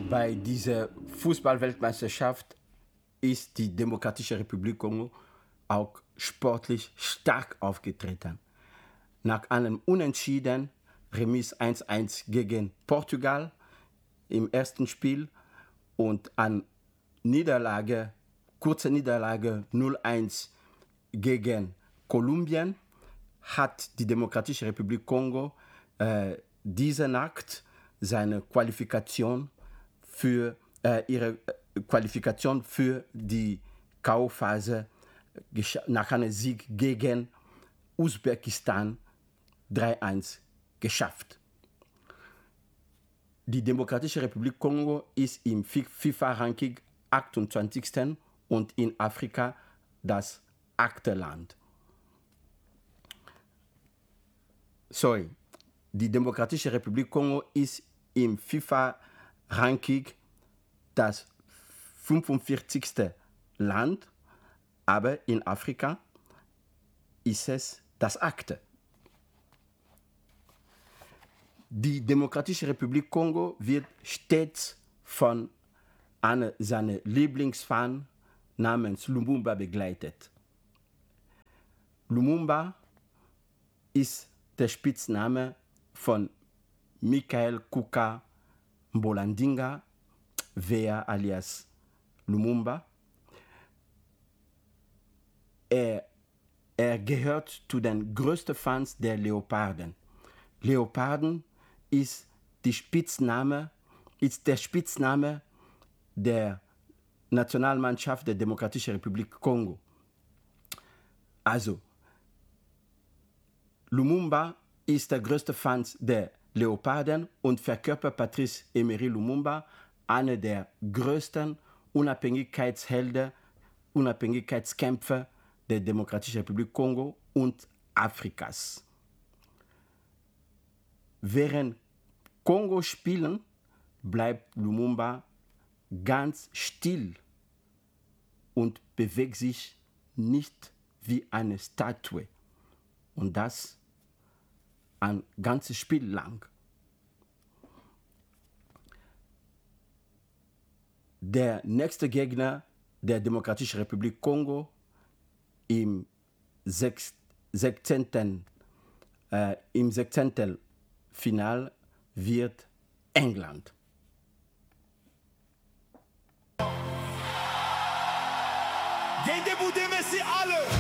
bei dieser Fußballweltmeisterschaft ist die Demokratische Republik Kongo auch sportlich stark aufgetreten. Nach einem Unentschieden, Remis 1:1 gegen Portugal im ersten Spiel und an kurze Niederlage 0:1 gegen Kolumbien, hat die Demokratische Republik Kongo diese Nacht ihre Qualifikation für die K.O.-Phase nach einem Sieg gegen Usbekistan 3:1 geschafft. Die Demokratische Republik Kongo ist im FIFA-Ranking 28. und in Afrika das 8. Land. Die Demokratische Republik Kongo ist im FIFA-Ranking das 45. Land, aber in Afrika ist es das 8. Die Demokratische Republik Kongo wird stets von einer seiner Lieblingsfans namens Lumumba begleitet. Lumumba ist der Spitzname von Michael Kuka Mbolandinga, Weah alias Lumumba. Er gehört zu den größten Fans der Leoparden. Leoparden ist der Spitzname der Nationalmannschaft der Demokratischen Republik Kongo. Also, Lumumba ist der größte Fan der Leoparden und verkörpert Patrice Emery Lumumba, einer der größten Unabhängigkeitskämpfer der Demokratischen Republik Kongo und Afrikas. Während Kongo spielen, bleibt Lumumba ganz still und bewegt sich nicht wie eine Statue. Und das ein ganzes Spiel lang. Der nächste Gegner der Demokratischen Republik Kongo im 16. Final wird England. Gehen debout, messieurs, alle!